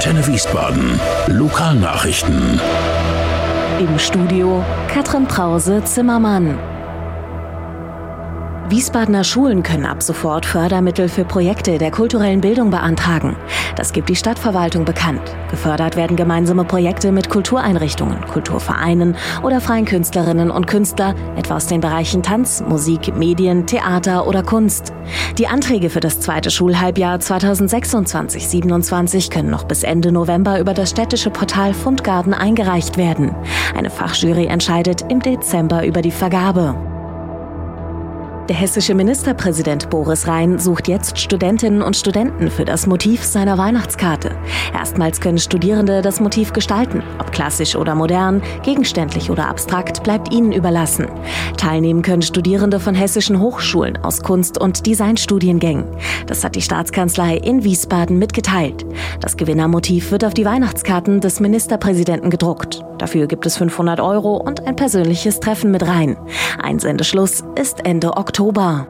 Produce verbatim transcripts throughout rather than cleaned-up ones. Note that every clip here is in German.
Antenne Wiesbaden. Lokalnachrichten. Im Studio Katrin Brause-Zimmermann. Wiesbadener Schulen können ab sofort Fördermittel für Projekte der kulturellen Bildung beantragen. Das gibt die Stadtverwaltung bekannt. Gefördert werden gemeinsame Projekte mit Kultureinrichtungen, Kulturvereinen oder freien Künstlerinnen und Künstler, etwa aus den Bereichen Tanz, Musik, Medien, Theater oder Kunst. Die Anträge für das zweite Schulhalbjahr zweitausendsechsundzwanzig siebenundzwanzig können noch bis Ende November über das städtische Portal Fundgarten eingereicht werden. Eine Fachjury entscheidet im Dezember über die Vergabe. Der hessische Ministerpräsident Boris Rhein sucht jetzt Studentinnen und Studenten für das Motiv seiner Weihnachtskarte. Erstmals können Studierende das Motiv gestalten. Ob klassisch oder modern, gegenständlich oder abstrakt, bleibt ihnen überlassen. Teilnehmen können Studierende von hessischen Hochschulen aus Kunst- und Designstudiengängen. Das hat die Staatskanzlei in Wiesbaden mitgeteilt. Das Gewinnermotiv wird auf die Weihnachtskarten des Ministerpräsidenten gedruckt. Dafür gibt es fünfhundert Euro und ein persönliches Treffen mit Rhein. Einsendeschluss ist Ende Oktober.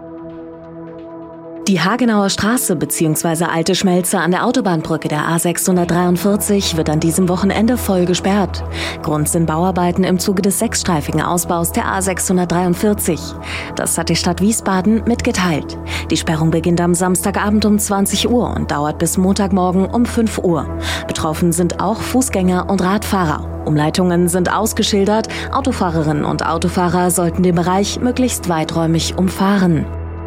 Die Hagenauer Straße bzw. Alte Schmelze an der Autobahnbrücke der A sechshundertdreiundvierzig wird an diesem Wochenende voll gesperrt. Grund sind Bauarbeiten im Zuge des sechsstreifigen Ausbaus der A sechshundertdreiundvierzig. Das hat die Stadt Wiesbaden mitgeteilt. Die Sperrung beginnt am Samstagabend um zwanzig Uhr und dauert bis Montagmorgen um fünf Uhr. Betroffen sind auch Fußgänger und Radfahrer. Umleitungen sind ausgeschildert. Autofahrerinnen und Autofahrer sollten den Bereich möglichst weiträumig umfahren.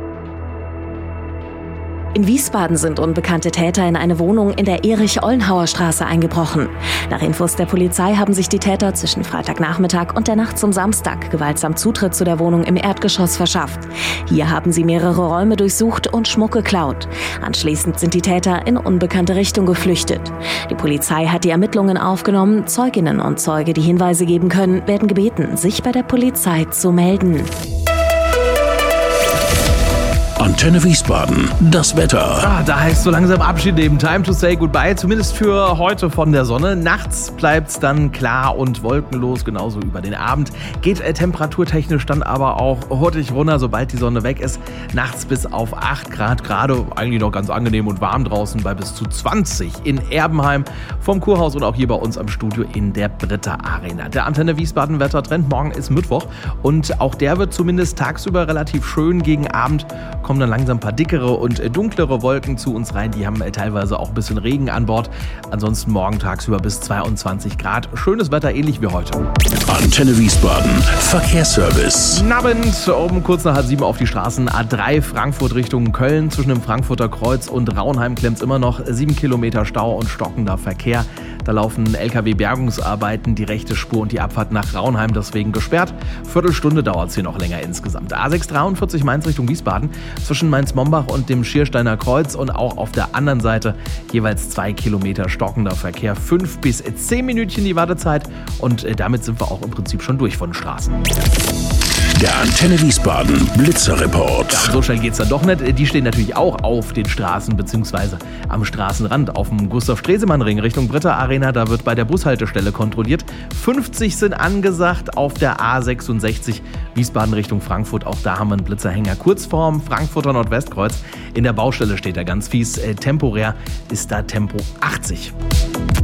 In Wiesbaden sind unbekannte Täter in eine Wohnung in der Erich-Ollenhauer-Straße eingebrochen. Nach Infos der Polizei haben sich die Täter zwischen Freitagnachmittag und der Nacht zum Samstag gewaltsam Zutritt zu der Wohnung im Erdgeschoss verschafft. Hier haben sie mehrere Räume durchsucht und Schmuck geklaut. Anschließend sind die Täter in unbekannte Richtung geflüchtet. Die Polizei hat die Ermittlungen aufgenommen. Zeuginnen und Zeuge, die Hinweise geben können, werden gebeten, sich bei der Polizei zu melden. Antenne Wiesbaden, das Wetter. Ah, da heißt so langsam Abschied nehmen. Time to say goodbye, zumindest für heute von der Sonne. Nachts bleibt's dann klar und wolkenlos, genauso über den Abend. Geht äh, temperaturtechnisch dann aber auch hurtig runter, sobald die Sonne weg ist. Nachts bis auf acht Grad, gerade eigentlich noch ganz angenehm und warm draußen bei bis zu zwanzig in Erbenheim vom Kurhaus und auch hier bei uns am Studio in der Britta Arena. Der Antenne Wiesbaden Wettertrend, morgen ist Mittwoch und auch der wird zumindest tagsüber relativ schön. Gegen Abend kommen dann langsam ein paar dickere und dunklere Wolken zu uns rein. Die haben teilweise auch ein bisschen Regen an Bord. Ansonsten morgen tagsüber bis zweiundzwanzig Grad. Schönes Wetter, ähnlich wie heute. Antenne Wiesbaden, Verkehrsservice. Guten Abend, um kurz nach halb sieben auf die Straßen. A drei Frankfurt Richtung Köln. Zwischen dem Frankfurter Kreuz und Raunheim klemmt es immer noch. Sieben Kilometer Stau und stockender Verkehr. Da laufen L K W-Bergungsarbeiten, die rechte Spur und die Abfahrt nach Raunheim deswegen gesperrt. Viertelstunde dauert es hier noch länger insgesamt. A sechs dreiundvierzig Mainz Richtung Wiesbaden. Zwischen Mainz-Mombach und dem Schiersteiner Kreuz und auch auf der anderen Seite jeweils zwei Kilometer stockender Verkehr. Fünf bis zehn Minütchen die Wartezeit und damit sind wir auch im Prinzip schon durch von den Straßen. Der Antenne Wiesbaden Blitzerreport. Ja, so schnell geht's dann doch nicht. Die stehen natürlich auch auf den Straßen bzw. am Straßenrand. Auf dem Gustav-Stresemann-Ring Richtung Britta Arena, da wird bei der Bushaltestelle kontrolliert. fünfzig sind angesagt auf der A sechsundsechzig Wiesbaden Richtung Frankfurt. Auch da haben wir einen Blitzerhänger kurz vorm Frankfurter Nordwestkreuz. In der Baustelle steht er ganz fies. Äh, temporär ist da Tempo achtzig.